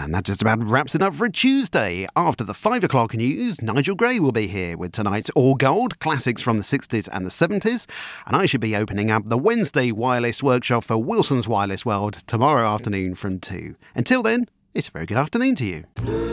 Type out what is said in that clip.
And that just about wraps it up for a Tuesday. After the 5 o'clock news, Nigel Gray will be here with tonight's All Gold, classics from the 60s and the 70s. And I should be opening up the Wednesday wireless workshop for Wilson's Wireless World tomorrow afternoon from 2. Until then, it's a very good afternoon to you.